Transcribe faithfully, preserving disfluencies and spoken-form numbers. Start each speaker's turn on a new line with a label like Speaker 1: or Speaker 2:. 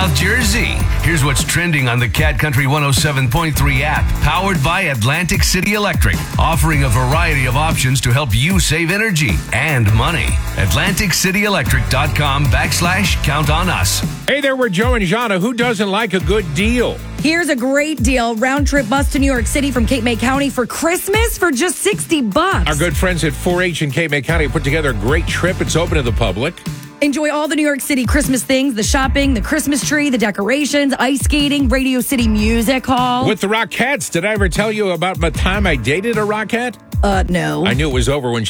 Speaker 1: South Jersey. Here's what's trending on the Cat Country one oh seven point three app, powered by Atlantic City Electric, offering a variety of options to help you save energy and money. Atlantic City Electric dot com backslash count on us.
Speaker 2: Hey there, we're Joe and Jana. Who doesn't like a good deal?
Speaker 3: Here's a great deal. Round trip bus to New York City from Cape May County for Christmas for just sixty bucks.
Speaker 2: Our good friends at four H in Cape May County put together a great trip. It's open to the public.
Speaker 3: Enjoy all the New York City Christmas things, the shopping, the Christmas tree, the decorations, ice skating, Radio City Music Hall.
Speaker 2: With the Rockettes, did I ever tell you about my time I dated a Rockette?
Speaker 3: Uh, no.
Speaker 2: I knew it was over when she